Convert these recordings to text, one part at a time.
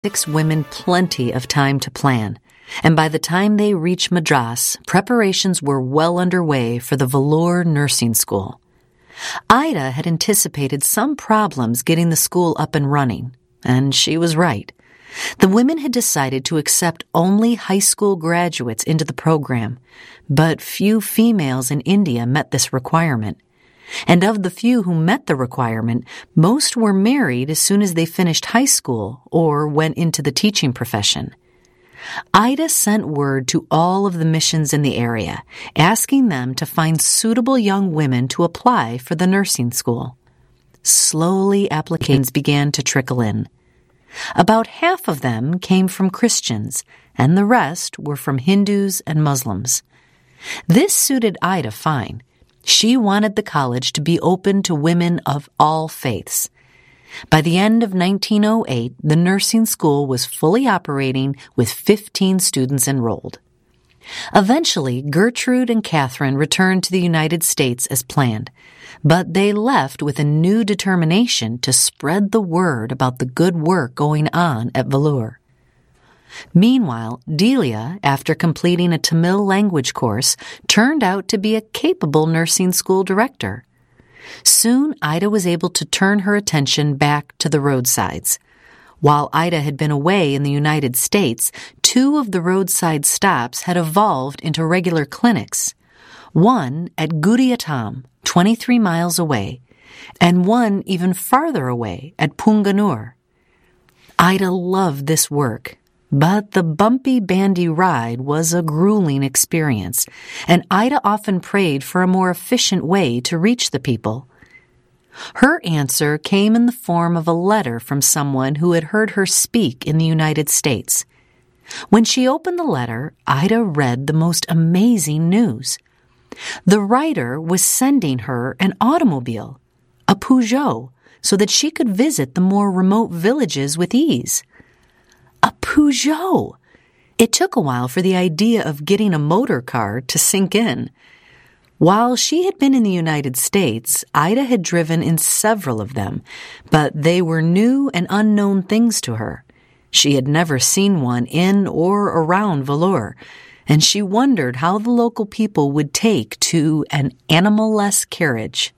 6 women plenty of time to plan, and by the time they reached Madras, preparations were well underway for the Vellore nursing school. Ida had anticipated some problems getting the school up and running, and she was right. The women had decided to accept only high school graduates into the program, but few females in India met this requirement. And of the few who met the requirement, most were married as soon as they finished high school or went into the teaching profession. Ida sent word to all of the missions in the area, asking them to find suitable young women to apply for the nursing school. Slowly, applications began to trickle in. About half of them came from Christians, and the rest were from Hindus and Muslims. This suited Ida fine. She wanted the college to be open to women of all faiths. By the end of 1908, the nursing school was fully operating with 15 students enrolled. Eventually, Gertrude and Catherine returned to the United States as planned, but they left with a new determination to spread the word about the good work going on at Vellore. Meanwhile, Delia, after completing a Tamil language course, turned out to be a capable nursing school director. Soon, Ida was able to turn her attention back to the roadsides. While Ida had been away in the United States, 2 of the roadside stops had evolved into regular clinics. One at Gudiyattam, 23 miles away, and one even farther away at Punganur. Ida loved this work. But the bumpy, bandy ride was a grueling experience, and Ida often prayed for a more efficient way to reach the people. Her answer came in the form of a letter from someone who had heard her speak in the United States. When she opened the letter, Ida read the most amazing news. The writer was sending her an automobile, a Peugeot, so that she could visit the more remote villages with ease. A Peugeot! It took a while for the idea of getting a motor car to sink in. While she had been in the United States, Ida had driven in several of them, but they were new and unknown things to her. She had never seen one in or around Vellore, and she wondered how the local people would take to an animal-less carriage.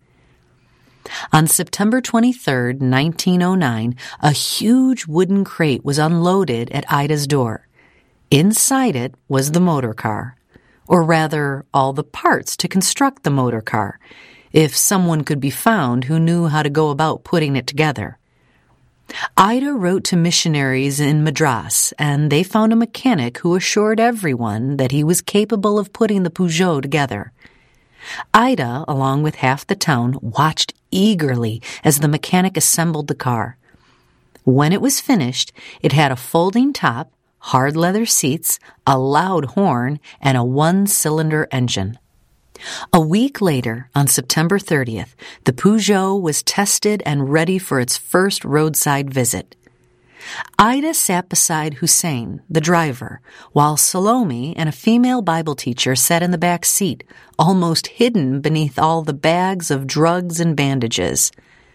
On September 23, 1909, a huge wooden crate was unloaded at Ida's door. Inside it was the motor car, or rather, all the parts to construct the motor car, if someone could be found who knew how to go about putting it together. Ida wrote to missionaries in Madras, and they found a mechanic who assured everyone that he was capable of putting the Peugeot together. Ida, along with half the town, watched eagerly as the mechanic assembled the car. When it was finished, it had a folding top, hard leather seats, a loud horn, and a 1-cylinder engine. A week later, on September 30th, the Peugeot was tested and ready for its first roadside visit. Ida sat beside Hussein, the driver, while Salome and a female Bible teacher sat in the back seat, almost hidden beneath all the bags of drugs and bandages.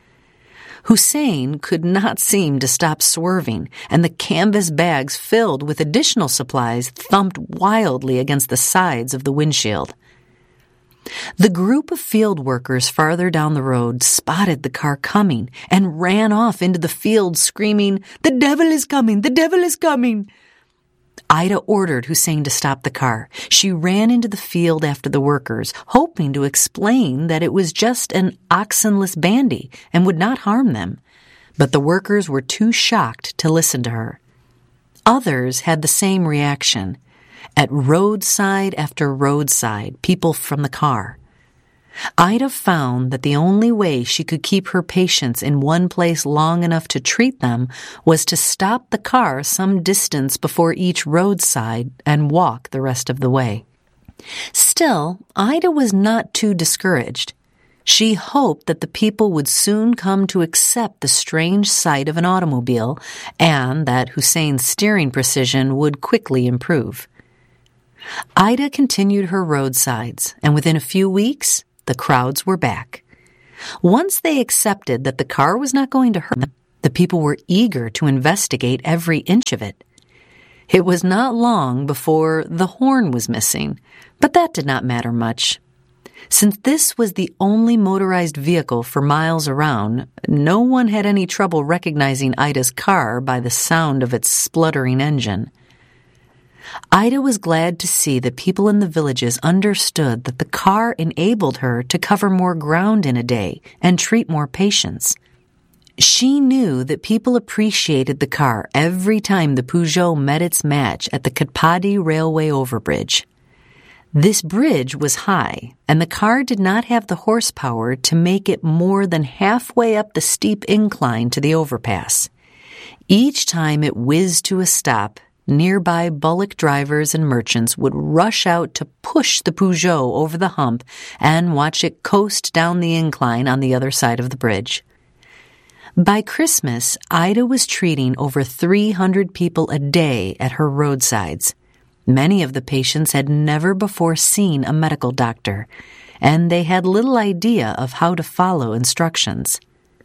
Hussein could not seem to stop swerving, and the canvas bags filled with additional supplies thumped wildly against the sides of the windshield. The group of field workers farther down the road spotted the car coming and ran off into the field screaming, "The devil is coming! The devil is coming!" Ida ordered Hussein to stop the car. She ran into the field after the workers, hoping to explain that it was just an oxenless bandy and would not harm them. But the workers were too shocked to listen to her. Others had the same reaction. At roadside after roadside, people from the car. Ida found that the only way she could keep her patients in one place long enough to treat them was to stop the car some distance before each roadside and walk the rest of the way. Still, Ida was not too discouraged. She hoped that the people would soon come to accept the strange sight of an automobile and that Hussein's steering precision would quickly improve. Ida continued her roadsides, and within a few weeks, the crowds were back. Once they accepted that the car was not going to hurt them, The people were eager to investigate every inch of it. It was not long before the horn was missing, but that did not matter much. Since this was the only motorized vehicle for miles around, no one had any trouble recognizing Ida's car by the sound of its spluttering engine. Ida was glad to see that people in the villages understood that the car enabled her to cover more ground in a day and treat more patients. She knew that people appreciated the car every time the Peugeot met its match at the Katpadi Railway overbridge. This bridge was high, and the car did not have the horsepower to make it more than halfway up the steep incline to the overpass. Each time it whizzed to a stop, nearby bullock drivers and merchants would rush out to push the Peugeot over the hump and watch it coast down the incline on the other side of the bridge. By Christmas, Ida was treating over 300 people a day at her roadsides. Many of the patients had never before seen a medical doctor, and they had little idea of how to follow instructions.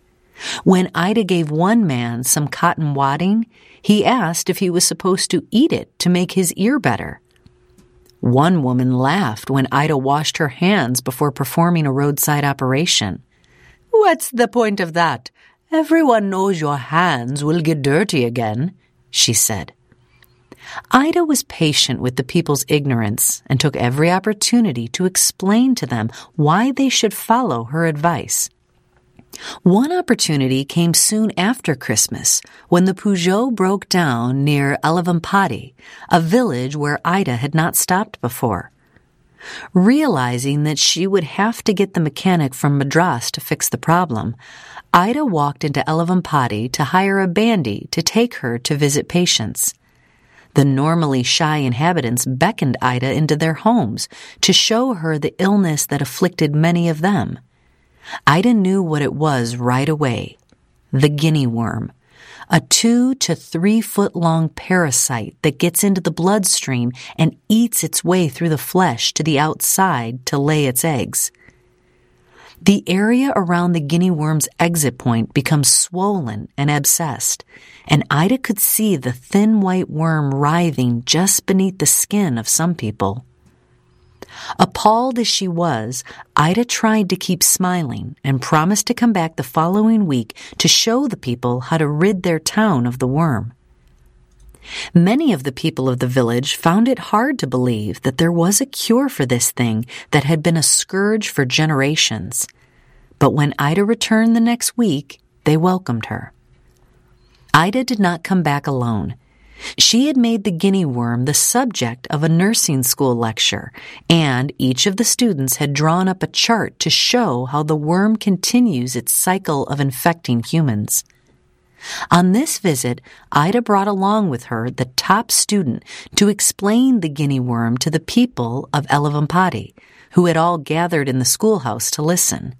When Ida gave one man some cotton wadding, he asked if he was supposed to eat it to make his ear better. One woman laughed when Ida washed her hands before performing a roadside operation. "What's the point of that? Everyone knows your hands will get dirty again," she said. Ida was patient with the people's ignorance and took every opportunity to explain to them why they should follow her advice. One opportunity came soon after Christmas, when the Peugeot broke down near Elevampati, a village where Ida had not stopped before. Realizing that she would have to get the mechanic from Madras to fix the problem, Ida walked into Elevampati to hire a bandy to take her to visit patients. The normally shy inhabitants beckoned Ida into their homes to show her the illness that afflicted many of them. Ida knew what it was right away: the guinea worm, a 2 to 3 foot long parasite that gets into the bloodstream and eats its way through the flesh to the outside to lay its eggs. The area around the guinea worm's exit point becomes swollen and abscessed, and Ida could see the thin white worm writhing just beneath the skin of some people. Appalled as she was, Ida tried to keep smiling and promised to come back the following week to show the people how to rid their town of the worm. Many of the people of the village found it hard to believe that there was a cure for this thing that had been a scourge for generations. But when Ida returned the next week, they welcomed her. Ida did not come back alone. She had made the guinea worm the subject of a nursing school lecture, and each of the students had drawn up a chart to show how the worm continues its cycle of infecting humans. On this visit, Ida brought along with her the top student to explain the guinea worm to the people of Elevampati, who had all gathered in the schoolhouse to listen.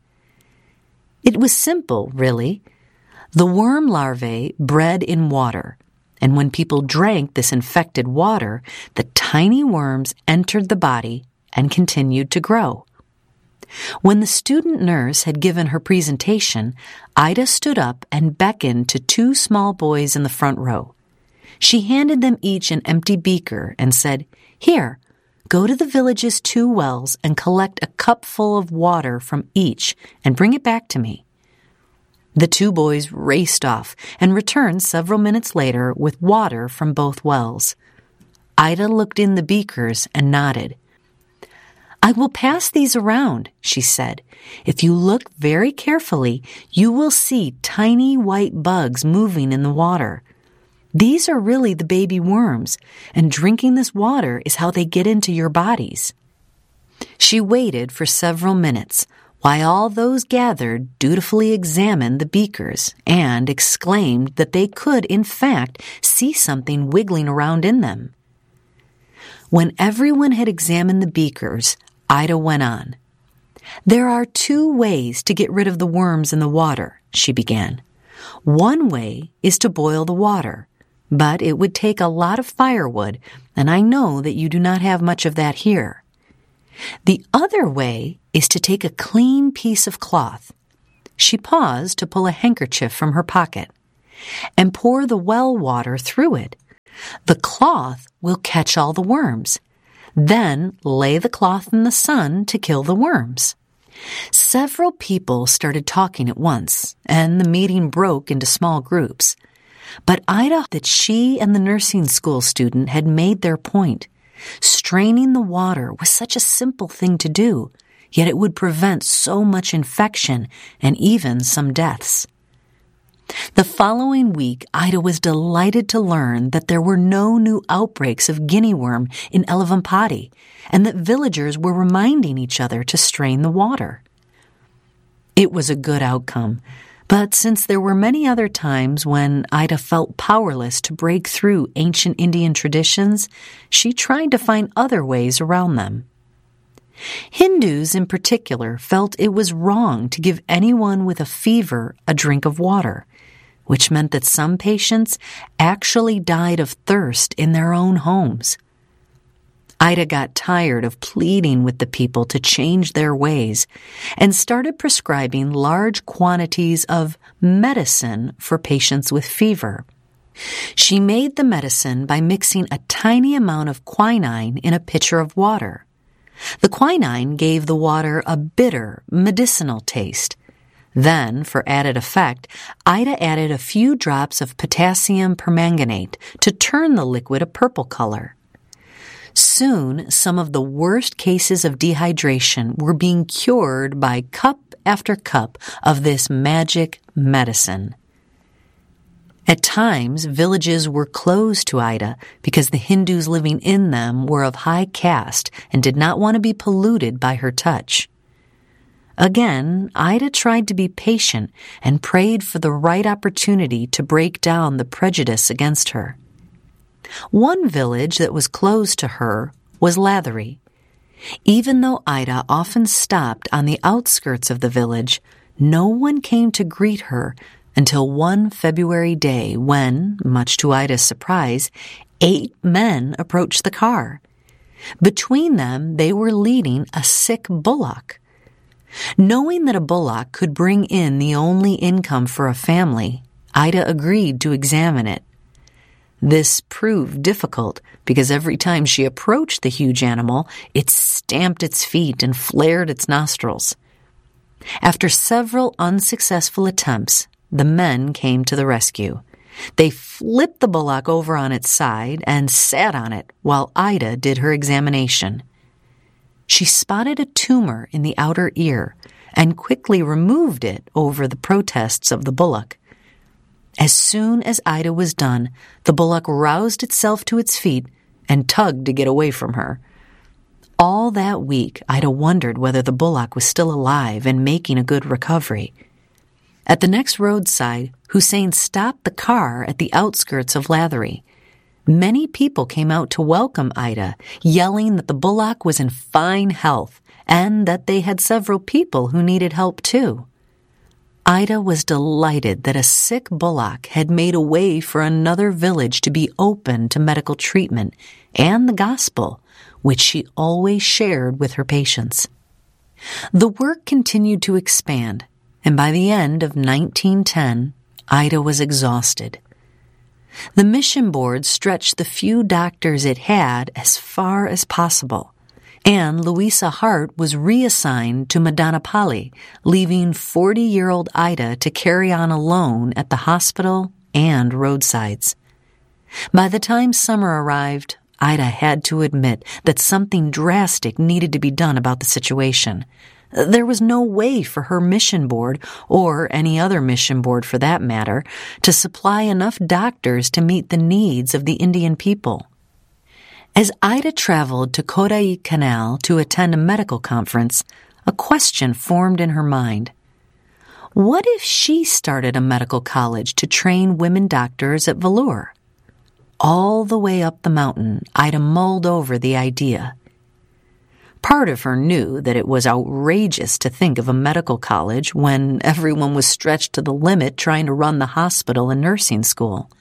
It was simple, really. The worm larvae bred in water, and when people drank this infected water, the tiny worms entered the body and continued to grow. When the student nurse had given her presentation, Ida stood up and beckoned to 2 small boys in the front row. She handed them each an empty beaker and said, "Here, go to the village's 2 wells and collect a cupful of water from each and bring it back to me." The 2 boys raced off and returned several minutes later with water from both wells. Ida looked in the beakers and nodded. "I will pass these around," she said. "If you look very carefully, you will see tiny white bugs moving in the water. These are really the baby worms, and drinking this water is how they get into your bodies." She waited for several minutes, while all those gathered dutifully examined the beakers and exclaimed that they could, in fact, see something wiggling around in them. When everyone had examined the beakers, Ida went on. "There are 2 ways to get rid of the worms in the water," she began. "One way is to boil the water, but it would take a lot of firewood, and I know that you do not have much of that here. The other way is to take a clean piece of cloth." She paused to pull a handkerchief from her pocket. and pour the well water through it. The cloth will catch all the worms. Then lay the cloth in the sun to kill the worms. Several people started talking at once, and the meeting broke into small groups. But Ida that she and the nursing school student had made their point. Straining the water was such a simple thing to do, yet it would prevent so much infection and even some deaths. The following week, Ida was delighted to learn that there were no new outbreaks of guinea worm in Elevampati, and that villagers were reminding each other to strain the water. It was a good outcome, but since there were many other times when Ida felt powerless to break through ancient Indian traditions, she tried to find other ways around them. Hindus in particular felt it was wrong to give anyone with a fever a drink of water, which meant that some patients actually died of thirst in their own homes. Ida got tired of pleading with the people to change their ways and started prescribing large quantities of medicine for patients with fever. She made the medicine by mixing a tiny amount of quinine in a pitcher of water. The quinine gave the water a bitter, medicinal taste. Then, for added effect, Ida added a few drops of potassium permanganate to turn the liquid a purple color. Soon, some of the worst cases of dehydration were being cured by cup after cup of this magic medicine. At times, villages were closed to Ida because the Hindus living in them were of high caste and did not want to be polluted by her touch. Again, Ida tried to be patient and prayed for the right opportunity to break down the prejudice against her. One village that was closed to her was Lathari. Even though Ida often stopped on the outskirts of the village, no one came to greet her until one February day when, much to Ida's surprise, 8 men approached the car. Between them, they were leading a sick bullock. Knowing that a bullock could bring in the only income for a family, Ida agreed to examine it. This proved difficult because every time she approached the huge animal, it stamped its feet and flared its nostrils. After several unsuccessful attempts, the men came to the rescue. They flipped the bullock over on its side and sat on it while Ida did her examination. She spotted a tumor in the outer ear and quickly removed it over the protests of the bullock. As soon as Ida was done, the bullock roused itself to its feet and tugged to get away from her. All that week, Ida wondered whether the bullock was still alive and making a good recovery. At the next roadside, Hussein stopped the car at the outskirts of Lathari. Many people came out to welcome Ida, yelling that the bullock was in fine health and that they had several people who needed help too. Ida was delighted that a sick bullock had made a way for another village to be open to medical treatment and the gospel, which she always shared with her patients. The work continued to expand, and by the end of 1910, Ida was exhausted. The mission board stretched the few doctors it had as far as possible, and Louisa Hart was reassigned to Madanapalli, leaving 40-year-old Ida to carry on alone at the hospital and roadsides. By the time summer arrived, Ida had to admit that something drastic needed to be done about the situation. There was no way for her mission board, or any other mission board for that matter, to supply enough doctors to meet the needs of the Indian people. As Ida traveled to Kodaikanal to attend a medical conference, a question formed in her mind. What if she started a medical college to train women doctors at Vellore? All the way up the mountain, Ida mulled over the idea. Part of her knew that it was outrageous to think of a medical college when everyone was stretched to the limit trying to run the hospital and nursing school.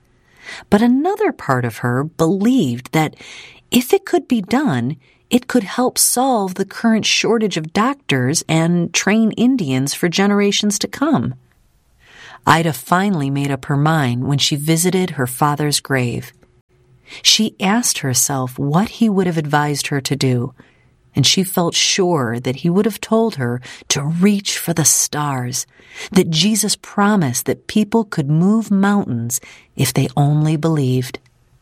But another part of her believed that if it could be done, it could help solve the current shortage of doctors and train Indians for generations to come. Ida finally made up her mind when she visited her father's grave. She asked herself what he would have advised her to do, and she felt sure that he would have told her to reach for the stars, that Jesus promised that people could move mountains if they only believed.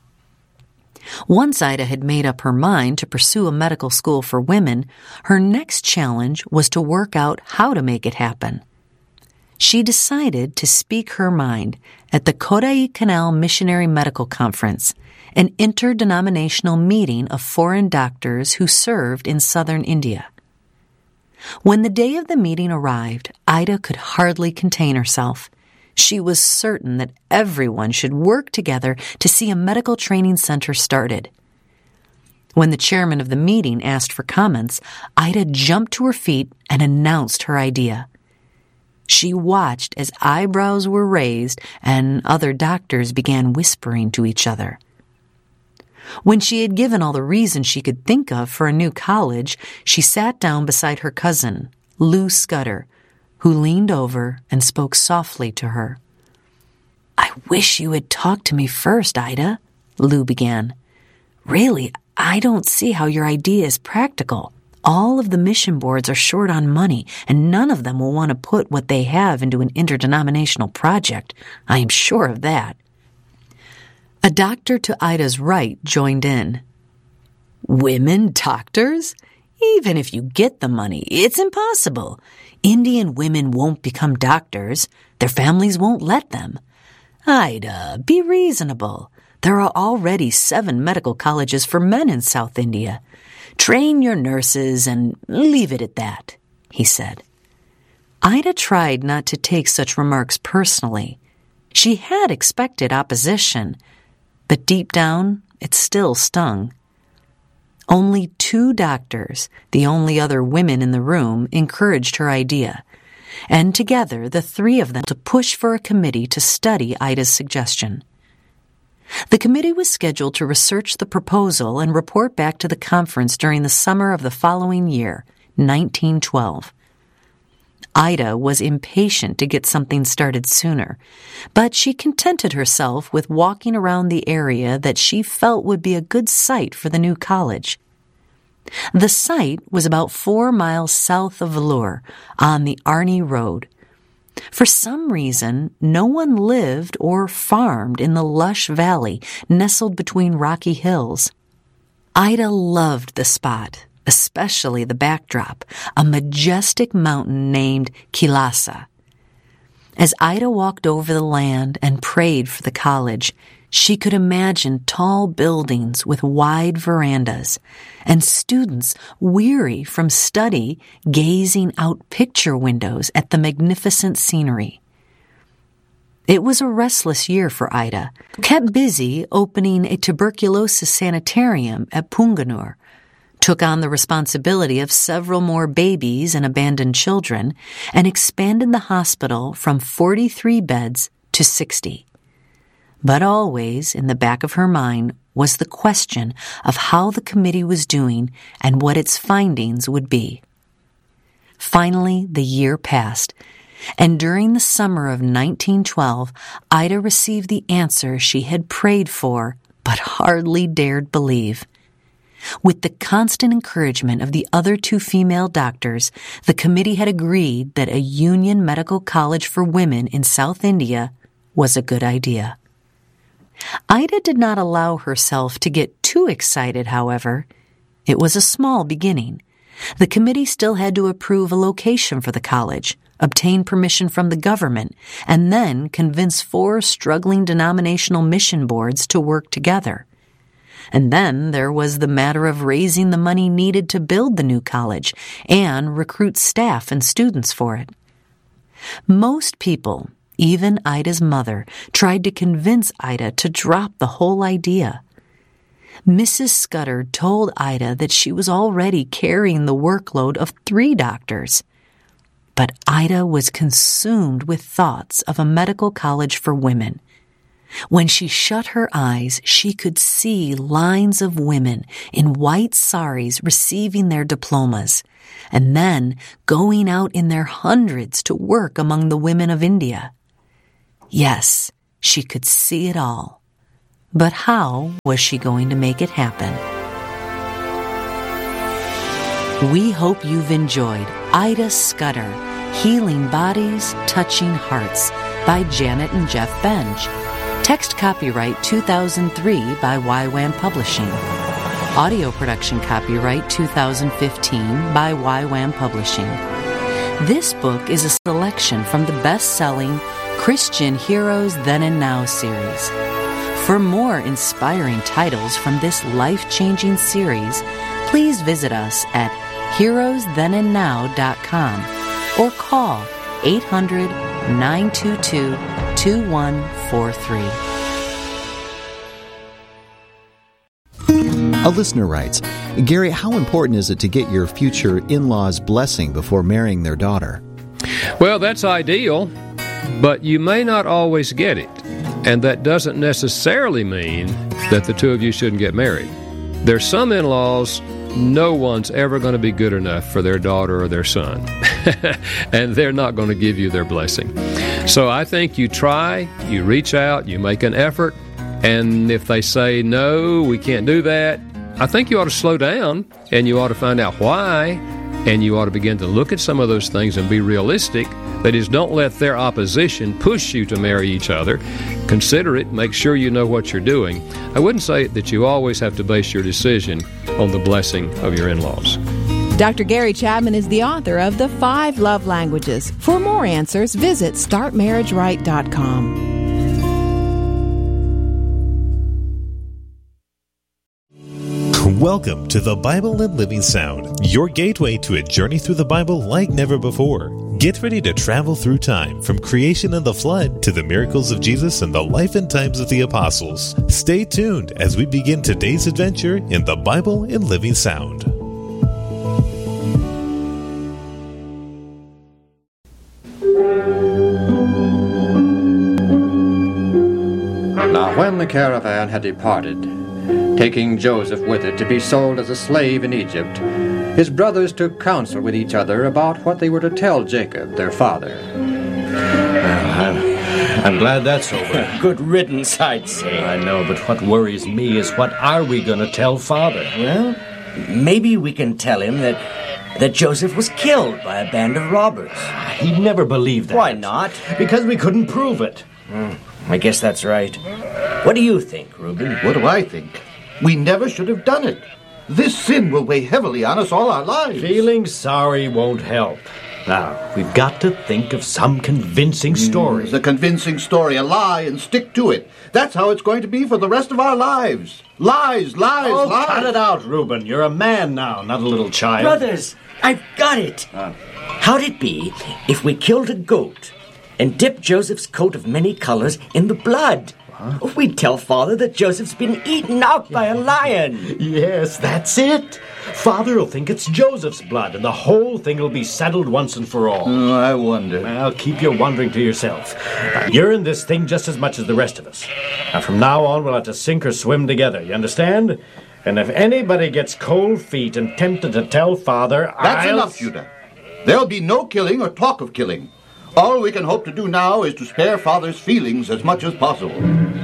Once Ida had made up her mind to pursue a medical school for women, her next challenge was to work out how to make it happen. She decided to speak her mind at the Kodaikanal Missionary Medical Conference, an interdenominational meeting of foreign doctors who served in southern India. When the day of the meeting arrived, Ida could hardly contain herself. She was certain that everyone should work together to see a medical training center started. When the chairman of the meeting asked for comments, Ida jumped to her feet and announced her idea. She watched as eyebrows were raised and other doctors began whispering to each other. When she had given all the reasons she could think of for a new college, she sat down beside her cousin, Lou Scudder, who leaned over and spoke softly to her. "I wish you had talked to me first, Ida," Lou began. "Really, I don't see how your idea is practical. All of the mission boards are short on money, and none of them will want to put what they have into an interdenominational project. I am sure of that." A doctor to Ida's right joined in. "Women doctors? Even if you get the money, it's impossible. Indian women won't become doctors. Their families won't let them. Ida, be reasonable. There are already 7 medical colleges for men in South India. Train your nurses and leave it at that," he said. Ida tried not to take such remarks personally. She had expected opposition, but deep down, it still stung. Only 2 doctors, the only other women in the room, encouraged her idea, and together the 3 of them to push for a committee to study Ida's suggestion. The committee was scheduled to research the proposal and report back to the conference during the summer of the following year, 1912. Ida was impatient to get something started sooner, but she contented herself with walking around the area that she felt would be a good site for the new college. The site was about 4 miles south of Vellore on the Arni Road. For some reason, no one lived or farmed in the lush valley nestled between rocky hills. Ida loved the spot, especially the backdrop, a majestic mountain named Kailasa. As Ida walked over the land and prayed for the college, she could imagine tall buildings with wide verandas and students weary from study gazing out picture windows at the magnificent scenery. It was a restless year for Ida, who kept busy opening a tuberculosis sanitarium at Punganur, took on the responsibility of several more babies and abandoned children, and expanded the hospital from 43 beds to 60. But always in the back of her mind was the question of how the committee was doing and what its findings would be. Finally, the year passed, and during the summer of 1912, Ida received the answer she had prayed for but hardly dared believe. With the constant encouragement of the other 2 female doctors, the committee had agreed that a union medical college for women in South India was a good idea. Ida did not allow herself to get too excited, however. It was a small beginning. The committee still had to approve a location for the college, obtain permission from the government, and then convince 4 struggling denominational mission boards to work together. And then there was the matter of raising the money needed to build the new college and recruit staff and students for it. Most people, even Ida's mother, tried to convince Ida to drop the whole idea. Mrs. Scudder told Ida that she was already carrying the workload of 3 doctors. But Ida was consumed with thoughts of a medical college for women. When she shut her eyes, she could see lines of women in white saris receiving their diplomas, and then going out in their hundreds to work among the women of India. Yes, she could see it all. But how was she going to make it happen? We hope you've enjoyed Ida Scudder, Healing Bodies, Touching Hearts by Janet and Jeff Benge. Text copyright 2003 by YWAM Publishing. Audio production copyright 2015 by YWAM Publishing. This book is a selection from the best-selling Christian Heroes Then and Now series. For more inspiring titles from this life-changing series, please visit us at heroesthenandnow.com or call 800-922-2143. A listener writes, Gary, how important is it to get your future in-laws' blessing before marrying their daughter? Well, that's ideal, but you may not always get it. And that doesn't necessarily mean that the two of you shouldn't get married. There's some in-laws no one's ever going to be good enough for their daughter or their son. And they're not going to give you their blessing. So I think you try, you reach out, you make an effort, and if they say, no, we can't do that, I think you ought to slow down, and you ought to find out why, and you ought to begin to look at some of those things and be realistic. That is, don't let their opposition push you to marry each other. Consider it. Make sure you know what you're doing. I wouldn't say that you always have to base your decision on the blessing of your in-laws. Dr. Gary Chapman is the author of The 5 Love Languages. For more answers, visit StartMarriageRight.com. Welcome to the Bible and Living Sound, your gateway to a journey through the Bible like never before. Get ready to travel through time, from creation and the flood to the miracles of Jesus and the life and times of the apostles. Stay tuned as we begin today's adventure in the Bible and Living Sound. Now when the caravan had departed, taking Joseph with it to be sold as a slave in Egypt, his brothers took counsel with each other about what they were to tell Jacob, their father. I'm glad that's over. Good riddance, I'd say. I know, but what worries me is what are we going to tell Father? Well, maybe we can tell him that Joseph was killed by a band of robbers. He'd never believe that. Why not? Because we couldn't prove it. I guess that's right. What do you think, Reuben? What do I think? We never should have done it. This sin will weigh heavily on us all our lives. Feeling sorry won't help. Now, we've got to think of some convincing story. It's a convincing story, a lie, and stick to it. That's how it's going to be for the rest of our lives. Lies, lies, lies. Cut it out, Reuben. You're a man now, not a little child. Brothers, I've got it. How'd it be if we killed a goat and dipped Joseph's coat of many colors in the blood? We'd tell Father that Joseph's been eaten out by a lion. Yes, that's it. Father will think it's Joseph's blood, and the whole thing will be settled once and for all. Oh, I wonder. Well, keep your wondering to yourself. You're in this thing just as much as the rest of us. Now, from now on, we'll have to sink or swim together, you understand? And if anybody gets cold feet and tempted to tell Father, That's enough, Judah. There'll be no killing or talk of killing. All we can hope to do now is to spare Father's feelings as much as possible.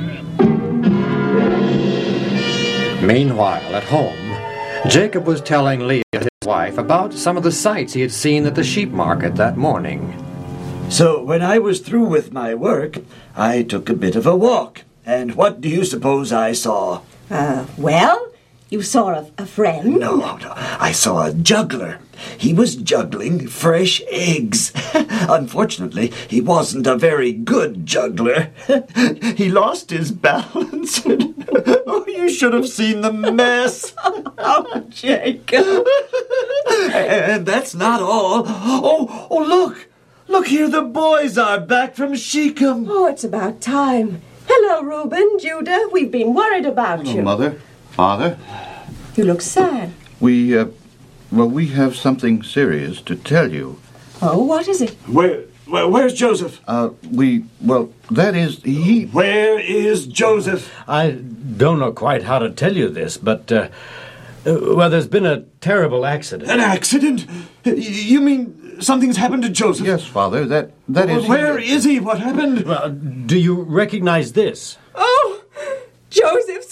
Meanwhile, at home, Jacob was telling Leah, his wife, about some of the sights he had seen at the sheep market that morning. So when I was through with my work, I took a bit of a walk. And what do you suppose I saw? Well, you saw a friend? No, I saw a juggler. He was juggling fresh eggs. Unfortunately, he wasn't a very good juggler. He lost his balance. Oh, you should have seen the mess. Oh, Jacob. And that's not all. Oh, look. Look here, the boys are back from Shechem. Oh, it's about time. Hello, Reuben, Judah. We've been worried about you. Mother, Father. You look sad. We have something serious to tell you. Oh, what is it? Where's Joseph? That is, he... Where is Joseph? I don't know quite how to tell you this, but, there's been a terrible accident. An accident? You mean Something's happened to Joseph. Yes, Father, that is... Where is he? What happened? Well, do you recognize this? Oh, Joseph's